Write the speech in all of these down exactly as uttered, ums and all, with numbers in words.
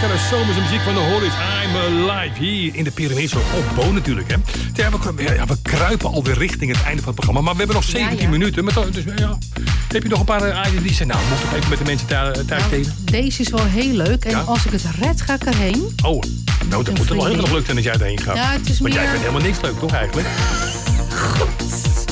lekkere zomerse muziek van de Hollies. I'm Alive. Hier in de Pyrenees op Bo natuurlijk. Hè. Ja, we, ja, we kruipen alweer richting het einde van het programma. Maar we hebben nog zeventien ja, ja. minuten. Maar dus, ja, heb je nog een paar items die zijn? Nou, moet toch even met de mensen tijd nou, delen? Deze is wel heel leuk. En ja? als ik het red, ga ik erheen. Oh, nou, dan moet het wel heel erg leuk zijn dat jij erheen gaat. Ja, het is Want meer... jij vindt helemaal niks leuk, toch eigenlijk? Goed.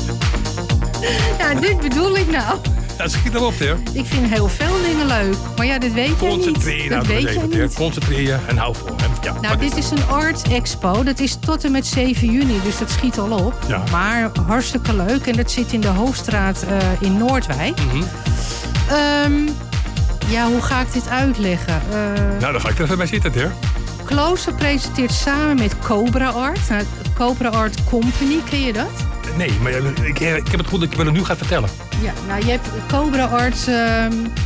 Ja, dit bedoel ik nou. Ja, schiet erop, hè? Ik vind heel veel dingen leuk. Maar ja, dit weet jij niet. Concentreer je nou weet even, niet. Concentreer je en hou vol. Hè? Ja, nou, dit is, is een Art Expo. Dat is tot en met zeven juni, dus dat schiet al op. Ja. Maar hartstikke leuk. En dat zit in de Hoofdstraat uh, in Noordwijk. Mm-hmm. Um, ja, hoe ga ik dit uitleggen? Uh, nou, dan ga ik er even bij zitten, hè? Klooster presenteert samen met Cobra Art. Nou, Cobra Art Company, ken je dat? Nee, maar ik, ik, ik heb het goed dat je me het nu gaat vertellen. Ja, nou, je hebt Cobra Art uh,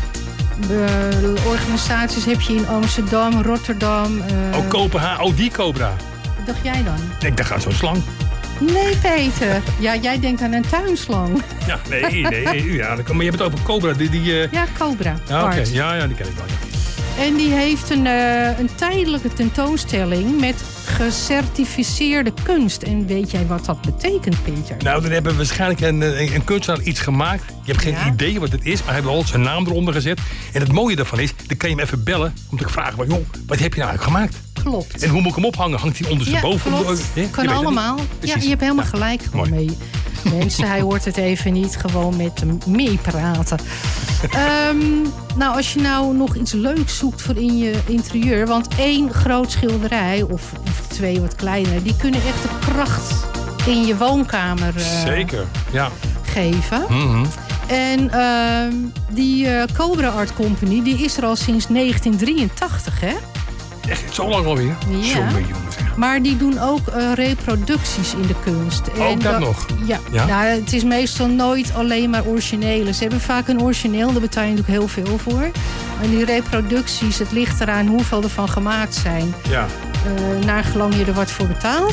uh, organisaties heb je in Amsterdam, Rotterdam. Uh... Oh, Kopenhagen. Oh, die Cobra. Wat dacht jij dan? Ik dacht aan zo'n slang. Nee, Peter. Ja, jij denkt aan een tuinslang. Ja, nee, nee. Ja, maar je hebt het over Cobra. Die, die, uh... Ja, Cobra ja, Art. Okay. Ja, ja, die ken ik wel, ja. En die heeft een, uh, een tijdelijke tentoonstelling met gecertificeerde kunst. En weet jij wat dat betekent, Peter? Nou, dan hebben we waarschijnlijk een, een, een kunstenaar iets gemaakt. Je hebt geen ja. idee wat het is, maar hij heeft al zijn naam eronder gezet. En het mooie daarvan is, dan kan je hem even bellen om te vragen, joh, wat heb je nou eigenlijk gemaakt? Klopt. En hoe moet ik hem ophangen? Hangt hij onder zijn ja, boven? Klopt. Ja, kan allemaal. Ja, je hebt helemaal ja. gelijk gewoon Mooi. mee. Mensen, hij hoort het even niet. Gewoon met hem meepraten. um, nou, als je nou nog iets leuks zoekt voor in je interieur. Want één groot schilderij, of, of twee wat kleiner, die kunnen echt de kracht in je woonkamer uh, Zeker, ja. geven. Mm-hmm. En uh, die uh, Cobra Art Company, die is er al sinds negentien drieëntachtig, hè? Echt zo lang alweer? Ja. Jongen, jongens. Maar die doen ook uh, reproducties in de kunst. Ook en dat, dat nog? Ja. ja? Nou, het is meestal nooit alleen maar originele. Ze hebben vaak een origineel, daar betaal je natuurlijk heel veel voor. En die reproducties, het ligt eraan hoeveel ervan gemaakt zijn. Ja. Uh, naar gelang je er wat voor betaalt.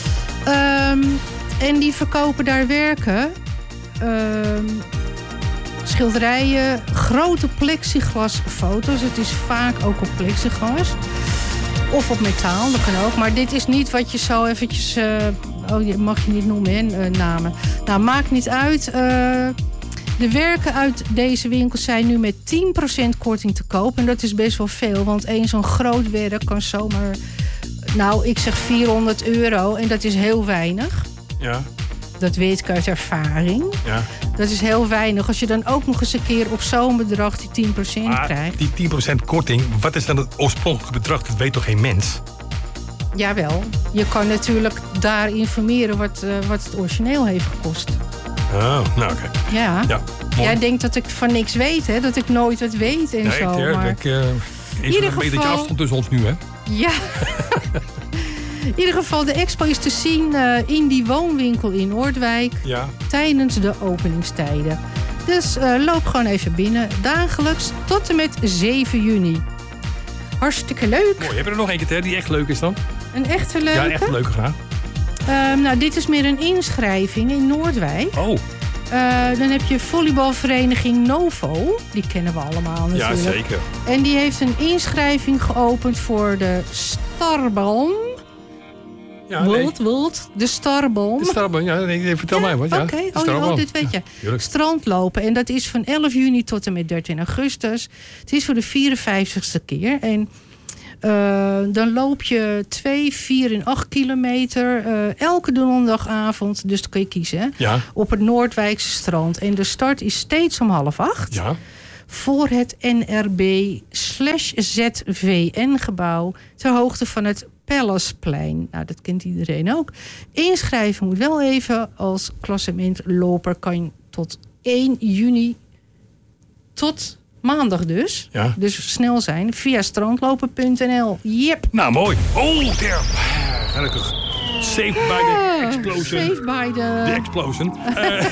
Um, en die verkopen daar werken. Um, schilderijen, grote plexiglasfoto's. Het is vaak ook op plexiglas. Of op metaal, dat kan ook. Maar dit is niet wat je zo eventjes... Uh, oh, je mag je niet noemen, hè, uh, namen. Nou, maakt niet uit. Uh, de werken uit deze winkels zijn nu met tien procent korting te koop. En dat is best wel veel. Want één zo'n groot werk kan zomaar... Nou, ik zeg vierhonderd euro. En dat is heel weinig. Ja. Dat weet ik uit ervaring. Ja. Dat is heel weinig. Als je dan ook nog eens een keer op zo'n bedrag die tien procent maar krijgt. Die tien procent korting, wat is dan het oorspronkelijke bedrag? Dat weet toch geen mens? Jawel. Je kan natuurlijk daar informeren wat, uh, wat het origineel heeft gekost. Oh, nou oké. Okay. Ja. ja Jij denkt dat ik van niks weet, hè? Dat ik nooit wat weet en nee, zo. Nee, maar... ik... Uh, is er een beetje afstand tussen ons nu, hè? Ja. In ieder geval, de expo is te zien uh, in die woonwinkel in Noordwijk. Ja. Tijdens de openingstijden. Dus uh, loop gewoon even binnen. Dagelijks tot en met zeven juni. Hartstikke leuk. Mooi. Heb je er nog eentje die echt leuk is dan? Een echte leuke? Ja, echt een leuke graag. Uh, nou, dit is meer een inschrijving in Noordwijk. Oh. Uh, dan heb je volleybalvereniging Novo. Die kennen we allemaal natuurlijk. Ja, zeker. En die heeft een inschrijving geopend voor de Starboom. Ja, Wilt, nee. wilt. De Starboom. De Starboom, ja. Nee, vertel ja, mij wat. Ja. Oké, okay. oh, oh, dit weet je. Ja, strandlopen. En dat is van elf juni tot en met dertien augustus. Het is voor de vierenvijftigste keer. En uh, dan loop je twee, vier en acht kilometer. Uh, elke donderdagavond. Dus dan kun je kiezen. Hè? Ja. Op het Noordwijkse strand. En de start is steeds om half acht. Ja. Voor het N R B slash Z V N gebouw. Ter hoogte van het Palaceplein. Nou, dat kent iedereen ook. Inschrijven moet wel even. Als klassementloper kan je tot één juni tot maandag dus. Ja. Dus snel zijn. Via strandlopen punt n l. Yep. Nou, mooi. Oh, der. Gelukkig. Saved by the explosion. Saved by the... The explosion. uh,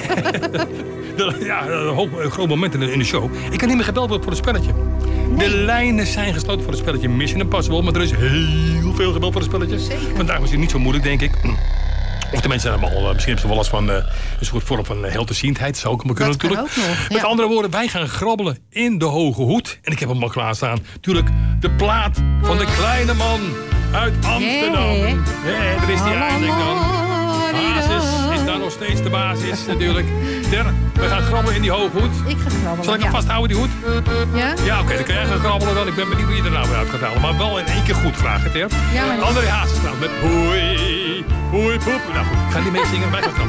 ja, een groot moment in de, in de show. Ik kan niet meer gebeld worden voor het spelletje. Nee. De lijnen zijn gesloten voor het spelletje Mission Impossible. Maar er is heel veel gebeld voor het spelletje. Zeker. Vandaag was het niet zo moeilijk, denk ik. Of de mensen hebben allemaal, misschien hebben ze wel eens van uh, een soort vorm van helderziendheid. Zou ook maar kunnen dat natuurlijk. Kan ook nog, ja. Met andere woorden, wij gaan grabbelen in de Hoge Hoed. En ik heb hem al klaarstaan. Natuurlijk de plaat van de kleine man uit Amsterdam. Yeah. Yeah, daar is hij eindelijk dan. Basis is daar nog steeds de basis natuurlijk. Der, we gaan grabbelen in die Hoge Hoed. Ik ga grabbelen, Zal ik hem ja. vasthouden, die hoed? Ja? Ja, oké, okay, dan kan jij gaan grabbelen dan. Ik ben benieuwd wie je er nou weer uit gaat halen. Maar wel in één keer goed graag, hè, Ter? Ja, maar... André Hazes staan met hoi, hoi, poep. Nou goed, ik ga die meezingen. Wij gaan grabbelen.